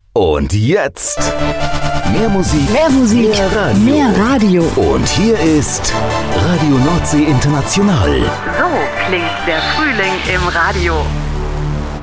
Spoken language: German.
Und jetzt mehr Musik, mehr Radio. Und hier ist Radio Nordsee International. So klingt der Frühling im Radio.